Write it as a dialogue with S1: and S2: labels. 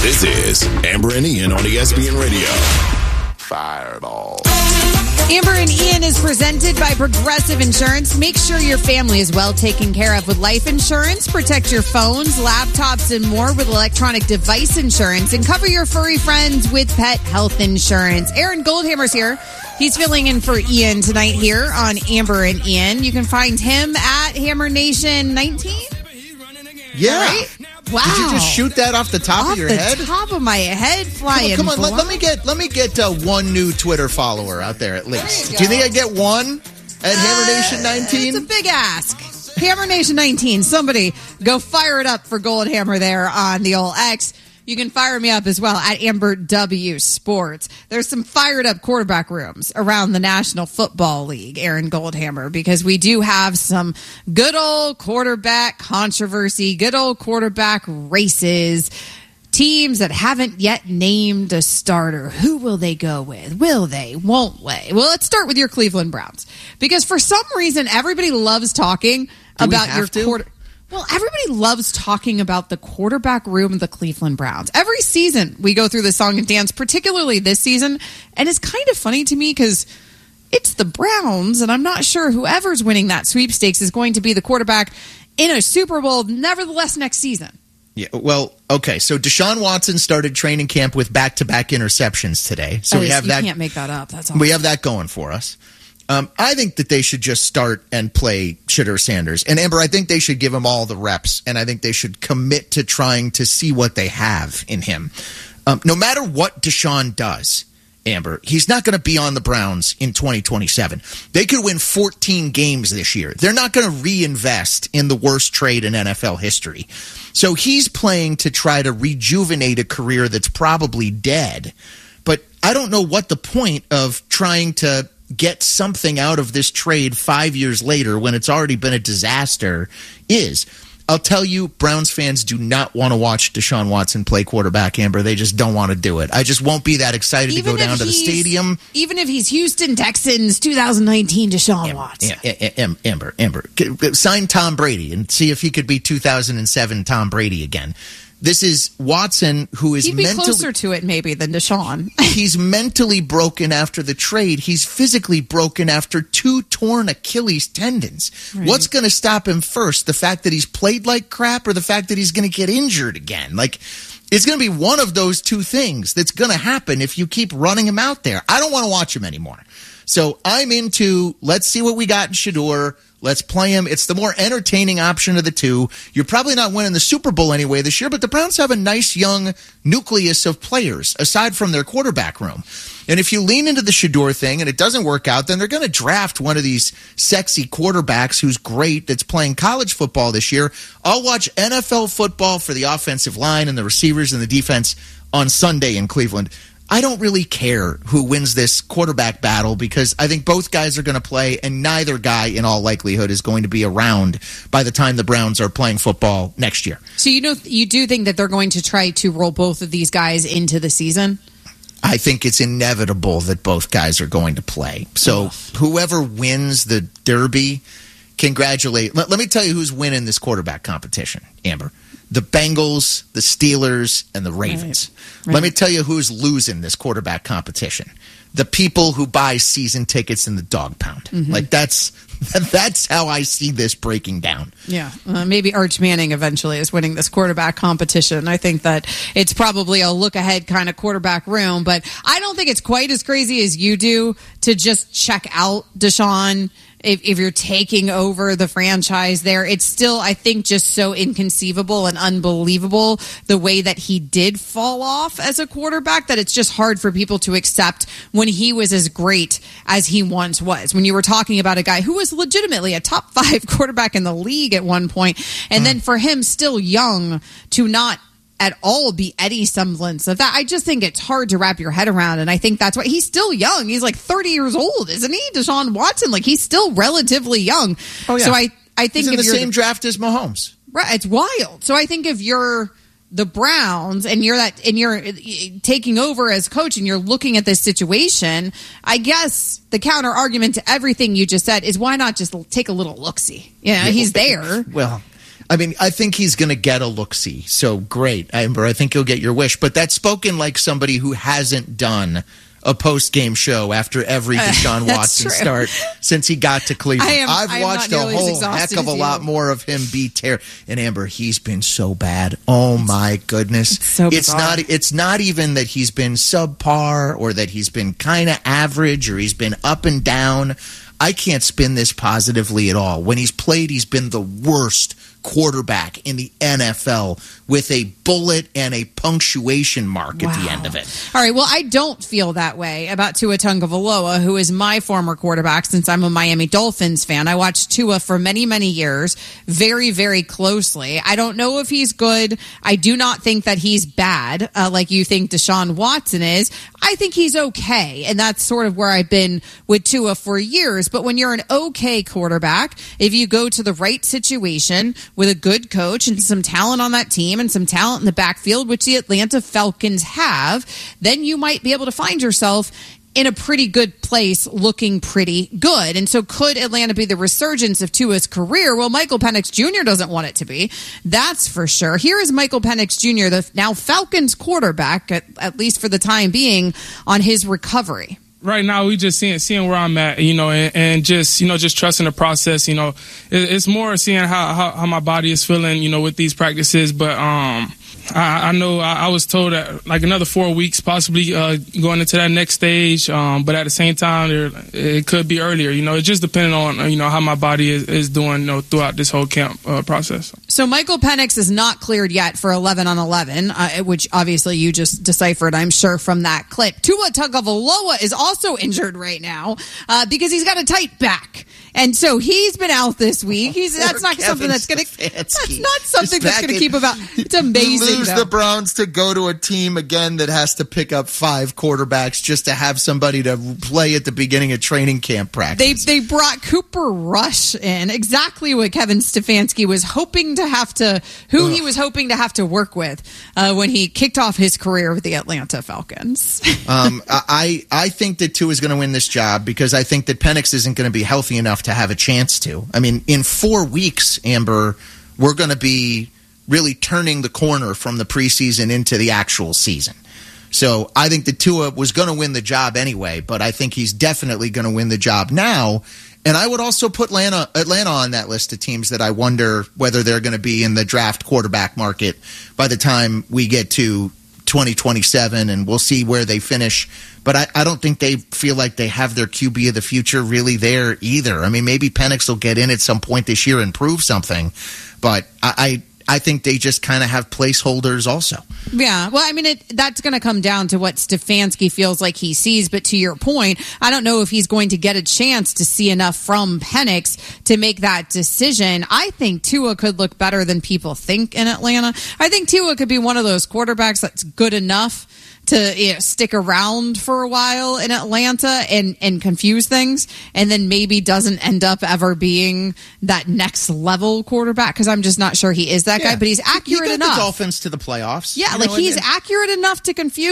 S1: This is Amber and Ian on ESPN Radio. Fireball.
S2: Amber and Ian is presented by Progressive Insurance. Make sure your family is well taken care of with life insurance. Protect your phones, laptops, and more with electronic device insurance. And cover your furry friends with pet health insurance. Aaron Goldhammer's here. He's filling in for Ian tonight here on Amber and Ian. You can find him at Hammer Nation 19.
S3: Yeah.
S2: Right? Wow.
S3: Did you just shoot that off the top of your head?
S2: Off the top of my head, flying.
S3: Come on. Let me get one new Twitter follower out there at least. Do you think I get one at Hammer Nation 19?
S2: It's a big ask. Hammer Nation 19. Somebody go fire it up for Gold Hammer there on the old X. You can fire me up as well at Amber W Sports. There's some fired up quarterback rooms around the National Football League, Aaron Goldhammer, because we do have some good old quarterback controversy, good old quarterback races, teams that haven't yet named a starter. Who will they go with? Will they? Won't they? Well, let's start with your Cleveland Browns, because for some reason, everybody loves talking about your quarterback. Well, everybody loves talking about the quarterback room of the Cleveland Browns. Every season we go through the song and dance, particularly this season. And it's kind of funny to me because it's the Browns, and I'm not sure whoever's winning that sweepstakes is going to be the quarterback in a Super Bowl, nevertheless, next season.
S3: Yeah, well, okay. So Deshaun Watson started training camp with back-to-back interceptions today. So we have that.
S2: You can't make that up. That's awesome.
S3: We have that going for us. I think that they should just start and play Shedeur Sanders. And, Amber, I think they should give him all the reps, and I think they should commit to trying to see what they have in him. No matter what Deshaun does, Amber, he's not going to be on the Browns in 2027. They could win 14 games this year. They're not going to reinvest in the worst trade in NFL history. So he's playing to try to rejuvenate a career that's probably dead. But I don't know what the point of trying to get something out of this trade 5 years later when it's already been a disaster is. I'll tell you, Browns fans do not want to watch Deshaun Watson play quarterback, Amber. They just don't want to do it. I just won't be that excited to go down to the stadium.
S2: Even if he's Houston Texans 2019 Deshaun Watson.
S3: Amber, sign Tom Brady and see if he could be 2007 Tom Brady again. This is Watson, who is
S2: He'd be closer to it maybe than Deshaun.
S3: He's mentally broken after the trade. He's physically broken after 2 torn Achilles tendons. Right. What's going to stop him first? The fact that he's played like crap or the fact that he's going to get injured again? Like, it's going to be one of those two things that's going to happen if you keep running him out there. I don't want to watch him anymore. So I'm into, let's see what we got in Shedeur. Let's play him. It's the more entertaining option of the two. You're probably not winning the Super Bowl anyway this year, but the Browns have a nice young nucleus of players aside from their quarterback room. And if you lean into the Shedeur thing and it doesn't work out, then they're going to draft one of these sexy quarterbacks who's great that's playing college football this year. I'll watch NFL football for the offensive line and the receivers and the defense on Sunday in Cleveland. I don't really care who wins this quarterback battle because I think both guys are going to play, and neither guy, in all likelihood, is going to be around by the time the Browns are playing football next year.
S2: So you do think that they're going to try to roll both of these guys into the season?
S3: I think it's inevitable that both guys are going to play. So whoever wins the Derby, congratulate. Let me tell you who's winning this quarterback competition, Amber. The Bengals, the Steelers, and the Ravens. Right. Let me tell you who's losing this quarterback competition. The people who buy season tickets in the dog pound. Mm-hmm. Like, that's how I see this breaking down.
S2: Yeah. Maybe Arch Manning eventually is winning this quarterback competition. I think that it's probably a look-ahead kind of quarterback room, but I don't think it's quite as crazy as you do to just check out Deshaun. If you're taking over the franchise there, it's still, I think, just so inconceivable and unbelievable the way that he did fall off as a quarterback that it's just hard for people to accept when he was as great as he once was. When you were talking about a guy who was legitimately a top 5 quarterback in the league at one point, and then for him still young to not at all be any semblance of that. I just think it's hard to wrap your head around, and I think that's why he's still young. He's like 30 years old, isn't he? Deshaun Watson, like, he's still relatively young. Oh, yeah. So I think
S3: he's in the same draft as Mahomes.
S2: Right, it's wild. So I think if you're the Browns and you're taking over as coach and you're looking at this situation, I guess the counter argument to everything you just said is why not just take a little look-see? Yeah, he's there.
S3: Well, I mean, I think he's going to get a look-see. So great, Amber. I think you'll get your wish. But that's spoken like somebody who hasn't done a post-game show after every Deshaun Watson start since he got to Cleveland. I've watched a whole heck of a lot more of him be terrible. And Amber, he's been so bad. Oh my goodness. It's not even that he's been subpar or that he's been kind of average or he's been up and down. I can't spin this positively at all. When he's played, he's been the worst quarterback in the NFL with a bullet and a punctuation mark at the end of it.
S2: All right, well, I don't feel that way about Tua Tagovailoa, who is my former quarterback since I'm a Miami Dolphins fan. I watched Tua for many, many years very, very closely. I don't know if he's good. I do not think that he's bad like you think Deshaun Watson is. I think he's okay, and that's sort of where I've been with Tua for years. But when you're an okay quarterback, if you go to the right situation with a good coach and some talent on that team and some talent in the backfield, which the Atlanta Falcons have, then you might be able to find yourself in a pretty good place looking pretty good. And so could Atlanta be the resurgence of Tua's career? Well, Michael Penix Jr. doesn't want it to be. That's for sure. Here is Michael Penix Jr., the now Falcons quarterback, at least for the time being, on his recovery.
S4: Right now, we just seeing where I'm at, and just trusting the process. It's more seeing how my body is feeling, with these practices. But I know I was told that like another 4 weeks, possibly going into that next stage. But at the same time, it could be earlier. It's just depending on how my body is doing throughout this whole camp process.
S2: So Michael Penix is not cleared yet for 11 on 11, which obviously you just deciphered, I'm sure, from that clip. Tua Tagovailoa is also injured right now because he's got a tight back. And so he's been out this week. That's not something that's going to keep him out. It's amazing.
S3: Lose the Browns to go to a team again that has to pick up 5 quarterbacks just to have somebody to play at the beginning of training camp practice.
S2: They brought Cooper Rush in, exactly what Kevin Stefanski was hoping to have to, he was hoping to have to work with when he kicked off his career with the Atlanta Falcons.
S3: I think that Tua is going to win this job because I think that Penix isn't going to be healthy enough to have a chance to. I mean, in 4 weeks, Amber, we're going to be really turning the corner from the preseason into the actual season. So I think that Tua was going to win the job anyway, but I think he's definitely going to win the job now. And I would also put Atlanta on that list of teams that I wonder whether they're going to be in the draft quarterback market by the time we get to 2027, and we'll see where they finish. But I don't think they feel like they have their QB of the future really there either. I mean, maybe Penix will get in at some point this year and prove something, but I think they just kind of have placeholders also.
S2: Yeah, well, I mean, that's going to come down to what Stefanski feels like he sees. But to your point, I don't know if he's going to get a chance to see enough from Penix to make that decision. I think Tua could look better than people think in Atlanta. I think Tua could be one of those quarterbacks that's good enough to stick around for a while in Atlanta and confuse things, and then maybe doesn't end up ever being that next level quarterback, because I'm just not sure he is that guy, but he's accurate enough.
S3: The Dolphins to the playoffs.
S2: Yeah, he's accurate enough to confuse